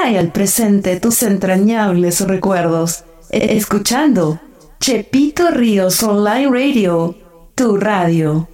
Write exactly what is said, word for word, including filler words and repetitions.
trae al presente tus entrañables recuerdos, escuchando Chepito Ríos Online Radio, tu radio.